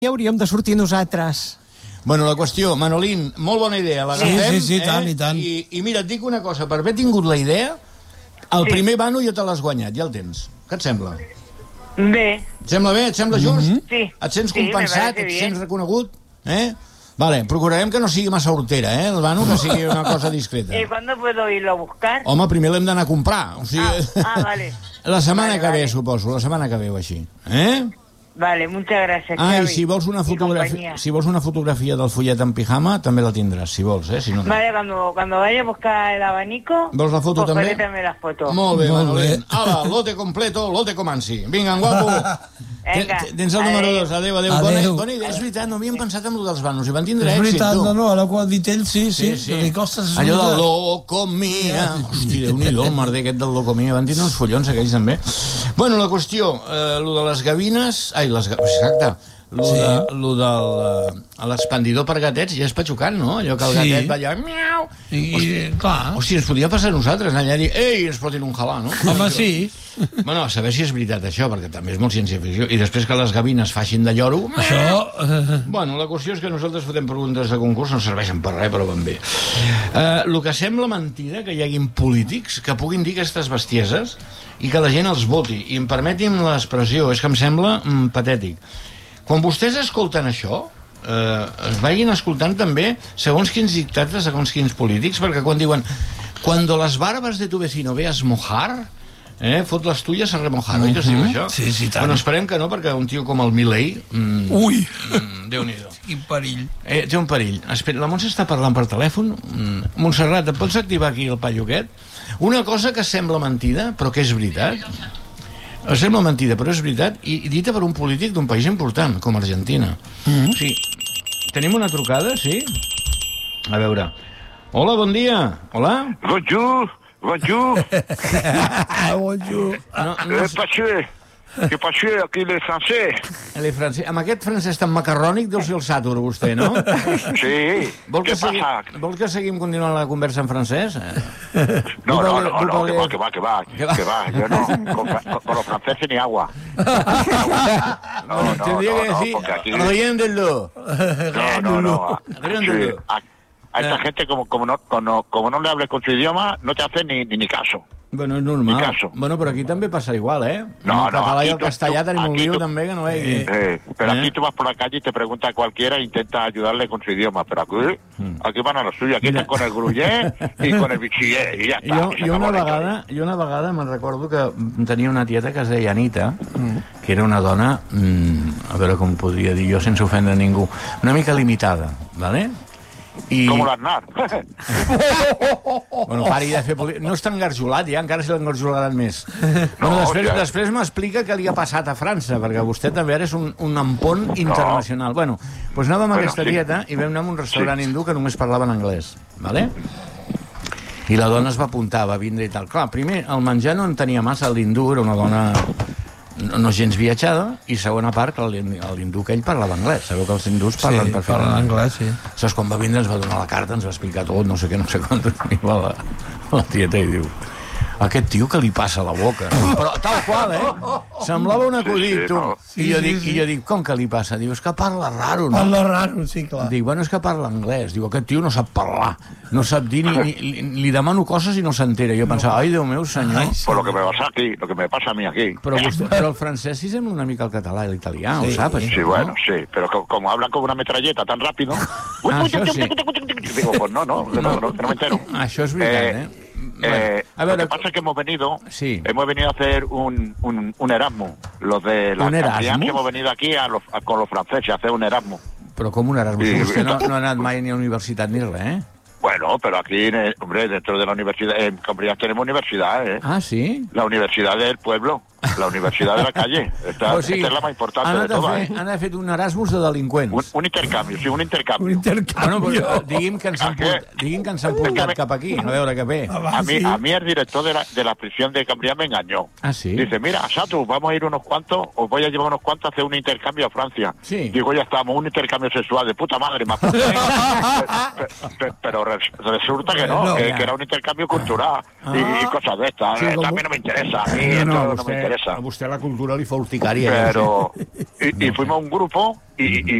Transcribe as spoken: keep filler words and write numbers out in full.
Ja hauríem de sortir nosaltres. Bueno, la qüestió, Manolín, molt bona idea, l'agafem. Sí, sí, sí, eh? tant, i tant. I, I mira, et dic una cosa, per haver tingut la idea, el sí. primer vano ja te l'has guanyat, ja el tens. Què et sembla? Bé. Et sembla bé? Et sembla just? Mm-hmm. Sí. Et sents sí, compensat? Et sents reconegut? Eh? Vale, procurarem que no sigui massa hortera, eh, el vano, que sigui una cosa discreta. ¿Y cuándo puedo irlo a buscar? Home, primer l'hem d'anar a comprar. O sigui, ah, ah, vale. La setmana vale, que ve, vale. suposo, la setmana que ve o així. Eh? Vale, muchas gracias, Ah, Xavi. i si vols una fotografia, si vols una fotografía del follet en pijama, també la tindràs, si vols, eh? Si no, no. Vale, cuando, cuando vaya a buscar el abanico, vols la foto pues també? també las fotos. Molt bé, Molt Manolín. bé. Ala, lote completo, lote comanci. Vinga, en guapo. Venga, Tens el número dos. Adéu, adéu. Adéu. Bona, bona idea. És veritat, no havíem pensat en el dels vanos. I van tindre És èxit, veritat, tu. no, no, ara quan dit ell, sí, sí, Sí, sí. li costa... Allò del loco mia. Hosti, Déu-n'hi-do, el merder aquest del loco mia. Van tindre uns follons aquells també. Bueno, la qüestió, eh, lo de les gavines... Ai, les gavines, exacte. Lo, Sí. de, lo del uh, l'expandidor per gatets ja és patxucant, no? Allò que el Sí. gatet va allà... Miau. I, i clar, Hòstia, ens podia passar a nosaltres, anar allà i dir, ei, ens fotin un halà, no? home, sí. Bueno, a saber si és veritat això, perquè també és molt ciència-ficció. I després que les gavines facin de lloro... Això... Eh, Bueno, la qüestió és que nosaltres fotem preguntes de concurs, no serveixen per res, però van bé. Eh, el que sembla mentida que hi haguin polítics que puguin dir aquestes bestieses i que la gent els voti. I em permetin l'expressió, és que em sembla mm, patètic. Quan vostès escolten això, eh, es vagin escoltant també segons quins dictats de segons quins polítics, perquè quan diuen «Cuando las barbas de tu vecino veas mojar», eh, fot les tuyes a remojar, oi que es diu això? Sí, sí, tant. Bueno, esperem que no, perquè un tio com el Milei... Mm, Ui! mm, Déu-n'hi-do. Quin perill. Eh, té un perill. Espera, la Montse està parlant per telèfon. Mm. Montserrat, et pots activar aquí el paio aquest? Una cosa que sembla mentida, però que és veritat. Sembla mentida, però és veritat, i, i dita per un polític d'un país important, com Argentina. Mm-hmm. Sí. Tenim una trucada, sí? A veure. Hola, bon dia. Hola? Bonjour, bonjour. Bonjour. No, no, Eh, Paché, que Paché, aquí les francès. el francès, amb aquest francès tan macarrònic deu ser el sàtur, vostè, no? Sí, Vol que, ¿qué segui, pasa? vol que seguim continuant la conversa en francès? No, no, Vous no, parlez- no, vous que va, parlez- que va, que va, ¿Qué va? que va, yo no, con, con- con los franceses ni agua. No, no, Tendría no, que no, decir, porque aquí... riéndelo. No, no, no. Riéndolo. Sí, a, a esta gente, como, como, no, como, como no le hables con su idioma, no te hacen ni, ni, ni caso. Bueno, és normal. Ni caso. Bueno, però aquí també passa igual, eh? No, el no, català i aquí el tu- castellà tu- tenim un aquí lío tu- també que no vegi. Eh, pero ¿Eh? aquí tú vas por la calle y te pregunta a cualquiera e intenta ayudarle con su idioma. Pero aquí, aquí van a lo suyo. Aquí Mira. están con el gruyer y con el bichiller. Y ya está. Jo, y se jo, una acabó la vegada, jo una vegada me'n recordo que tenia una tieta que es deia Anita, que era una dona, mm, a veure com podria dir jo sense ofendre ningú, una mica limitada, ¿vale? I... Como las Aznar. Bueno, pari de fer política. No és tan engarjolat, ja, encara se l'engarjolaran més. Bueno, després, ja. després m'explica què li ha passat a França, perquè vostè també ara és un, un ampon internacional. Bueno, doncs anàvem a Bueno, aquesta sí. dieta i vam anar a un restaurant Sí. hindú que només parlava en anglès, ¿vale? I la dona es va apuntar, va vindre i tal. Clar, primer, el menjar no en tenia massa, l'hindú era una dona no, no gens viatjada, i segona part, que l'hin- l'hindú aquell parlava anglès. Sabeu que els hindús parlen Sí, perfectament. parlen anglès, sí. Saps, quan va vindre ens va donar la carta, ens va explicar tot, no sé què, no sé quant, i va la, la tieta i diu, aquest tio que li passa a la boca. Però tal qual, eh? Semblava un acudit, sí, tu. no. I jo Sí, dic, sí, sí. i jo dic, com que li passa? Diu, és que parla raro, no? Parla raro, sí, clar. Dic, bueno, és que parla anglès. Diu, aquest tio no sap parlar. No sap dir ni... ni li, li demano coses i no s'entera. Jo pensava, ai, Déu meu, senyor. Ai, sí. Por lo que me pasa aquí, lo que me pasa a mí aquí. Però, vostè, però el francès sí sembla una mica el català i l'italià, Sí. ho sap, això? Sí, bueno, sí, pero co- como hablan como una metralleta tan rápido... Ah, això sí. Digo, pues no, no, no, no, que no me entero. Això és veritat, eh? Eh, Eh, a lo veure, que pasa es que hemos venido, Sí. hemos venido a hacer un, un, un Erasmus. Los de la ¿Un Erasmus? que hemos venido aquí a los, a- con los franceses a hacer un Erasmus. però com un Erasmus? Sí, Vostè no, sí. no ha anat mai ni a universitat ni res, eh? Bueno, pero aquí, eh, hombre, dentro de la universidad, en Cambrias tenemos universidad, ¿eh? Ah, sí? La universidad del pueblo, la universidad de la calle. Esta, O sigui, esta es la más importante han de anat, a todas, fer, ¿eh? han anat a fer un Erasmus de delinqüents. Un, un intercambio, sí, un intercambio. Un intercanvi. Bueno, pues, digui'm que ens han, ¿A qué? portat, digui'm que ens han portat cap aquí, a veure què ve. A mí, a mí el director de la, de la prisión de Cambrias me engañó. Ah, sí? Dice, mira, Satu, vamos a ir unos cuantos, os voy a llevar unos cuantos a hacer un intercambio a Francia. Sí. Digo, ya estamos, un intercambio sexual de puta madre, más. Pero, pero- pero res- resulta que no, No, que, ya. que era un intercambio cultural y, y cosas de estas. Sí, Eh, como- A mí no me interesa, a mí No, esto no, no, me vostè, interesa. interesa. A vostè la cultura li fa urticària. Pero, y, y fuimos a un grupo y, y